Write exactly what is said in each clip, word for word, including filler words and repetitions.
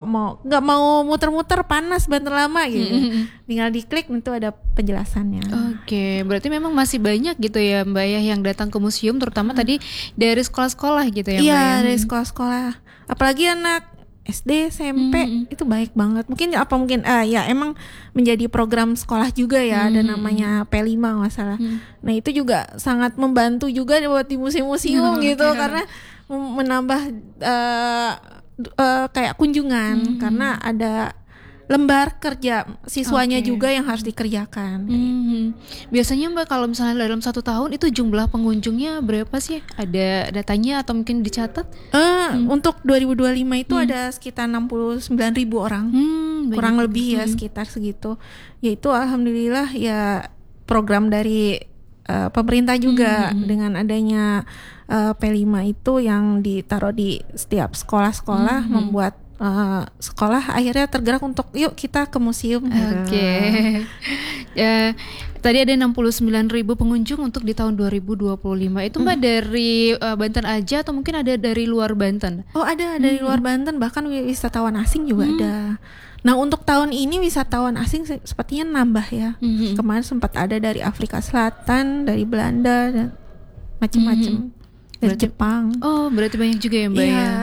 mau nggak mau muter-muter panas banter lama gitu, mm-hmm. tinggal diklik itu ada penjelasannya. Oke, berarti memang masih banyak gitu ya Mbak ya yang datang ke museum, terutama hmm. tadi dari sekolah-sekolah gitu ya Mbak ya? Iya, dari sekolah-sekolah, apalagi anak S D, S M P hmm. itu baik banget. Mungkin apa mungkin ah ya emang menjadi program sekolah juga ya, hmm. ada namanya P lima nggak salah. Hmm. Nah itu juga sangat membantu juga buat di museum-museum hmm. gitu, karena menambah uh, uh, kayak kunjungan, hmm. karena ada lembar kerja siswanya okay. juga yang harus dikerjakan. Hmm. Biasanya Mbak kalau misalnya dalam satu tahun itu jumlah pengunjungnya berapa sih? Ada datanya atau mungkin dicatat? Uh, hmm. Untuk dua ribu dua puluh lima itu hmm. ada sekitar enam puluh sembilan ribu orang, hmm, kurang lebih ya hmm. sekitar segitu. Yaitu alhamdulillah ya program dari uh, pemerintah juga, hmm. dengan adanya uh, P lima itu yang ditaruh di setiap sekolah-sekolah, hmm. membuat Uh, sekolah akhirnya tergerak untuk yuk kita ke museum. Oke. Okay. ya, tadi ada enam puluh sembilan ribu pengunjung untuk di tahun dua ribu dua puluh lima. Itu Mbak hmm. dari uh, Banten aja atau mungkin ada dari luar Banten? Oh ada dari hmm. luar Banten, bahkan wisatawan asing juga hmm. ada. Nah untuk tahun ini wisatawan asing sepertinya nambah ya. Hmm. Kemarin sempat ada dari Afrika Selatan, dari Belanda dan macam-macam. Hmm. Dari berarti, Jepang. Oh, berarti banyak juga ya Mbak yeah. ya.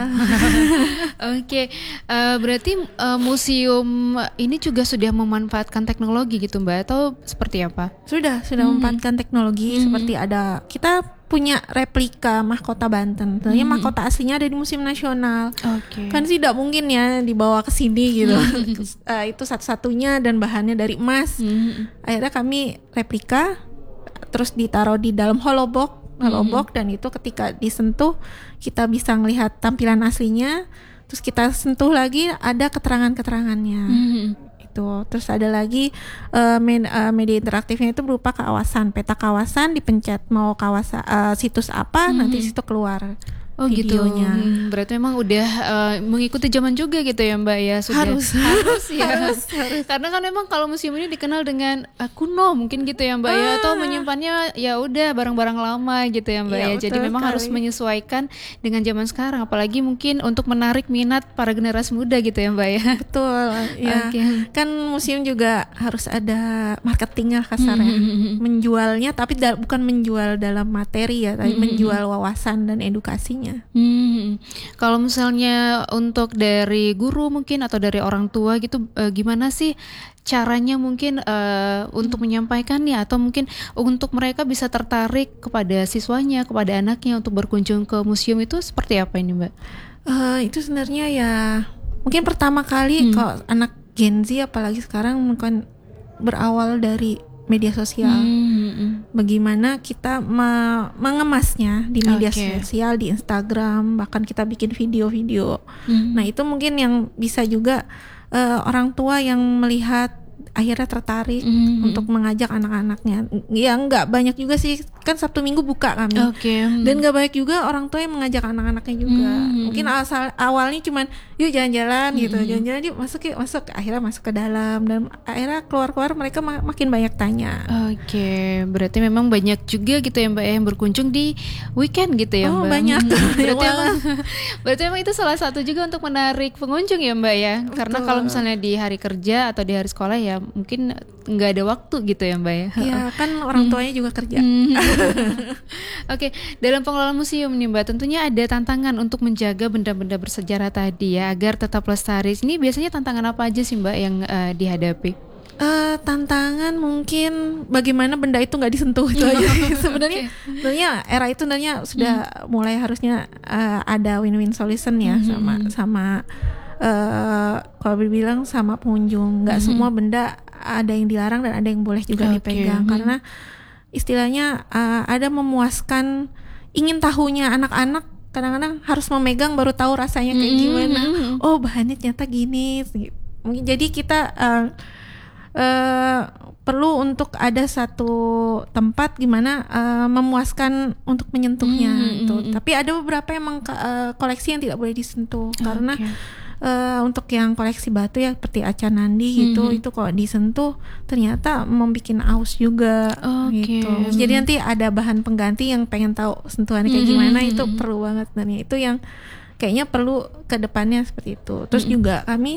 Oke, okay. uh, berarti uh, museum ini juga sudah memanfaatkan teknologi gitu Mbak, atau seperti apa? Sudah, sudah mm-hmm. memanfaatkan teknologi, mm-hmm. seperti ada kita punya replika mahkota Banten. Tentunya mm-hmm. mahkota aslinya ada di Museum Nasional. Okay. Kan tidak mungkin ya dibawa ke sini gitu. Mm-hmm. uh, itu satu-satunya dan bahannya dari emas. Mm-hmm. Akhirnya kami replika, terus ditaruh di dalam holobox. Holobox, mm-hmm. dan itu ketika disentuh kita bisa melihat tampilan aslinya, terus kita sentuh lagi ada keterangan-keterangannya. Mm-hmm. Itu terus ada lagi uh, med- uh, media interaktifnya itu berupa kawasan, peta kawasan, dipencet mau kawasan uh, situs apa, mm-hmm. nanti situ keluar. Oh videonya. Gitu. Hmm, berarti memang udah uh, mengikuti zaman juga gitu ya Mbak ya. Sudah harus harus ya. harus, harus. Karena kan memang kalau museum ini dikenal dengan uh, kuno mungkin gitu ya Mbak ah. ya, atau menyimpannya ya udah barang-barang lama gitu ya Mbak ya. ya. Jadi memang sekali. Harus menyesuaikan dengan zaman sekarang, apalagi mungkin untuk menarik minat para generasi muda gitu ya Mbak ya. Betul. Ya. Okay. Kan museum juga harus ada marketingnya kasarnya. Mm-hmm. Menjualnya tapi da- bukan menjual dalam materi ya, tapi mm-hmm. menjual wawasan dan edukasinya. Hmm, kalau misalnya untuk dari guru mungkin atau dari orang tua gitu, uh, gimana sih caranya mungkin uh, untuk menyampaikannya, atau mungkin untuk mereka bisa tertarik kepada siswanya, kepada anaknya untuk berkunjung ke museum itu seperti apa ini Mbak? Uh, itu sebenarnya ya mungkin pertama kali hmm. kalau anak Gen Z apalagi sekarang mungkin berawal dari media sosial, hmm. bagaimana kita me- mengemasnya di media okay. sosial, di Instagram, bahkan kita bikin video-video. Hmm. Nah itu mungkin yang bisa juga uh, orang tua yang melihat akhirnya tertarik mm-hmm. untuk mengajak anak-anaknya. Ya nggak banyak juga sih, kan Sabtu Minggu buka kami. Okay. Dan nggak banyak juga orang tua yang mengajak anak-anaknya juga. Mm-hmm. Mungkin asal awalnya cuman yuk jalan-jalan mm-hmm. gitu, jalan-jalan yuk masuk yuk masuk. Akhirnya masuk ke dalam dan akhirnya keluar-keluar mereka mak- makin banyak tanya. Oke, okay. Berarti memang banyak juga gitu ya Mbak yang berkunjung di weekend gitu ya oh, Mbak. Oh banyak. berarti, emang, berarti emang itu salah satu juga untuk menarik pengunjung ya Mbak ya. Betul. Karena kalau misalnya di hari kerja atau di hari sekolah ya mungkin nggak ada waktu gitu ya Mbak ya. Iya kan orang tuanya hmm. juga kerja. Hmm. Oke, okay. Dalam pengelolaan museum nih Mbak, tentunya ada tantangan untuk menjaga benda-benda bersejarah tadi ya agar tetap lestari. Ini biasanya tantangan apa aja sih Mbak yang uh, dihadapi? Uh, tantangan mungkin bagaimana benda itu nggak disentuh itu aja. Sebenarnya, okay. sebenarnya era itu sebenarnya sudah hmm. mulai harusnya uh, ada win-win solution ya hmm. sama sama. Uh, kalau dibilang sama pengunjung, nggak mm-hmm. semua benda ada yang dilarang dan ada yang boleh juga okay. dipegang mm-hmm. karena istilahnya uh, ada memuaskan ingin tahunya anak-anak, kadang-kadang harus memegang baru tahu rasanya kayak mm-hmm. gimana. Oh bahannya ternyata gini. Jadi kita uh, uh, perlu untuk ada satu tempat gimana uh, memuaskan untuk menyentuhnya. Mm-hmm. Gitu. Tapi ada beberapa emang uh, koleksi yang tidak boleh disentuh okay. karena Uh, untuk yang koleksi batu ya seperti Acan Nandi gitu, mm-hmm. itu kalau disentuh ternyata membikin aus juga okay. gitu. Jadi nanti ada bahan pengganti yang pengen tahu sentuhannya kayak mm-hmm. gimana, itu perlu banget. Dan itu yang kayaknya perlu ke depannya seperti itu. Terus mm-hmm. juga kami